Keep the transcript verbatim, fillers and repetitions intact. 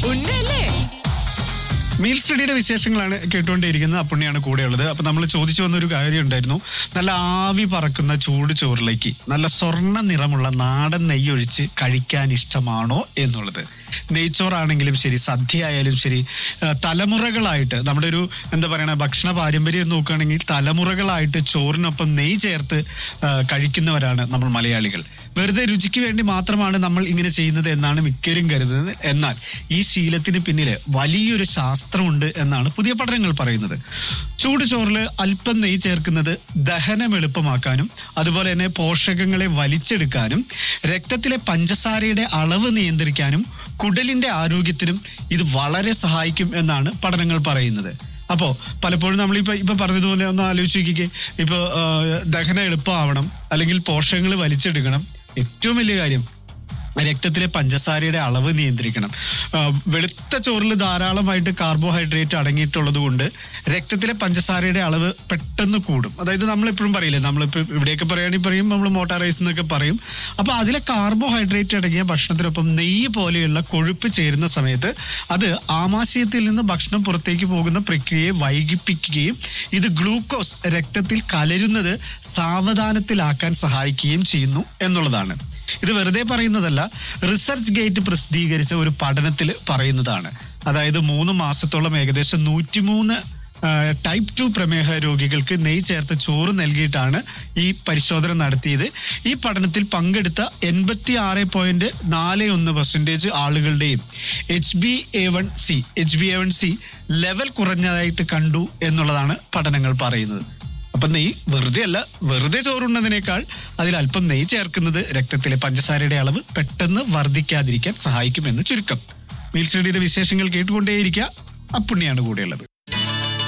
ഉണ്ടല്ലേ. മീൽ സ്റ്റഡിയുടെ വിശേഷങ്ങളാണ് കേട്ടുകൊണ്ടേയിരിക്കുന്നത്. അപ്പുണ്ണിയാണ് കൂടെയുള്ളത്. അപ്പൊ നമ്മൾ ചോദിച്ചു വന്നൊരു കാര്യം ഉണ്ടായിരുന്നു. നല്ല ആവി പറക്കുന്ന ചൂട് ചോറിലേക്ക് നല്ല സ്വർണ്ണ നിറമുള്ള നാടൻ നെയ്യൊഴിച്ച് കഴിക്കാൻ ഇഷ്ടമാണോ എന്നുള്ളത്. നെയ്ച്ചോറാണെങ്കിലും ശരി, സദ്യ ആയാലും ശരി, തലമുറകളായിട്ട് നമ്മുടെ ഒരു എന്താ പറയണ ഭക്ഷണ പാരമ്പര്യം നോക്കുകയാണെങ്കിൽ തലമുറകളായിട്ട് ചോറിനൊപ്പം നെയ്യ് ചേർത്ത് കഴിക്കുന്നവരാണ് നമ്മൾ മലയാളികൾ. വെറുതെ രുചിക്ക് വേണ്ടി മാത്രമാണ് നമ്മൾ ഇങ്ങനെ ചെയ്യുന്നത് എന്നാണ് മിക്കവരും കരുതുന്നത്. എന്നാൽ ഈ ശീലത്തിന് പിന്നില് വലിയൊരു ശാസ്ത്രമുണ്ട് എന്നാണ് പുതിയ പഠനങ്ങൾ പറയുന്നത്. ചൂട് ചോറിൽ അല്പം നെയ്യ് ചേർക്കുന്നത് ദഹനം എളുപ്പമാക്കാനും അതുപോലെ തന്നെ പോഷകങ്ങളെ വലിച്ചെടുക്കാനും രക്തത്തിലെ പഞ്ചസാരയുടെ അളവ് നിയന്ത്രിക്കാനും കുടലിന്റെ ആരോഗ്യത്തിനും ഇത് വളരെ സഹായിക്കും എന്നാണ് പഠനങ്ങൾ പറയുന്നത്. അപ്പോ പലപ്പോഴും നമ്മളിപ്പോ ഇപ്പൊ പറഞ്ഞതുപോലെ ഒന്ന് ആലോചിച്ച് നോക്കിക്കേ. ഇപ്പൊ ദഹനം എളുപ്പമാവണം, അല്ലെങ്കിൽ പോഷകങ്ങൾ വലിച്ചെടുക്കണം, ഏറ്റവും വലിയ കാര്യം രക്തത്തിലെ പഞ്ചസാരയുടെ അളവ് നിയന്ത്രിക്കണം. വെളുത്ത ചോറിൽ ധാരാളമായിട്ട് കാർബോഹൈഡ്രേറ്റ് അടങ്ങിയിട്ടുള്ളത് കൊണ്ട് രക്തത്തിലെ പഞ്ചസാരയുടെ അളവ് പെട്ടെന്ന് കൂടും. അതായത് നമ്മളെപ്പോഴും പറയില്ലേ, നമ്മളിപ്പോൾ ഇവിടെയൊക്കെ പറയുകയാണെങ്കിൽ പറയും നമ്മൾ മോട്ടാ റൈസ് എന്നൊക്കെ പറയും. അപ്പൊ അതിലെ കാർബോഹൈഡ്രേറ്റ് അടങ്ങിയ ഭക്ഷണത്തിനൊപ്പം നെയ്യ് പോലെയുള്ള കൊഴുപ്പ് ചേരുന്ന സമയത്ത് അത് ആമാശയത്തിൽ നിന്ന് ഭക്ഷണം പുറത്തേക്ക് പോകുന്ന പ്രക്രിയയെ വൈകിപ്പിക്കുകയും ഇത് ഗ്ലൂക്കോസ് രക്തത്തിൽ കലരുന്നത് സാവധാനത്തിലാക്കാൻ സഹായിക്കുകയും ചെയ്യുന്നു എന്നുള്ളതാണ്. ഇത് വെറുതെ പറയുന്നതല്ല, റിസർച്ച് ഗേറ്റ് പ്രസിദ്ധീകരിച്ച ഒരു പഠനത്തിൽ പറയുന്നതാണ്. അതായത് മൂന്ന് മാസത്തോളം ഏകദേശം നൂറ്റിമൂന്ന് ടൈപ്പ് ടു പ്രമേഹ രോഗികൾക്ക് നെയ്യ് ചേർത്ത് ചോറ് നൽകിയിട്ടാണ് ഈ പരിശോധന നടത്തിയത്. ഈ പഠനത്തിൽ പങ്കെടുത്ത എൺപത്തി ആറ് പോയിന്റ് നാല് ഒന്ന് പെർസെന്റേജ് ആളുകളുടെയും H B A one C H B A one C level കുറഞ്ഞതായിട്ട് കണ്ടു എന്നുള്ളതാണ് പഠനങ്ങൾ പറയുന്നത്. അപ്പൊ നെയ്യ് വെറുതെ അല്ല, വെറുതെ ചോറുണ്ണതിനേക്കാൾ അതിൽ അല്പം നെയ്യ് ചേർക്കുന്നത് രക്തത്തിലെ പഞ്ചസാരയുടെ അളവ് പെട്ടെന്ന് വർദ്ധിക്കാതിരിക്കാൻ സഹായിക്കുമെന്ന് ചുരുക്കം. മീൽ സ്റ്റഡിയുടെ വിശേഷങ്ങൾ കേട്ടുകൊണ്ടേയിരിക്കുക. അപ്പുണ്ണിയാണ് കൂടെയുള്ളത്.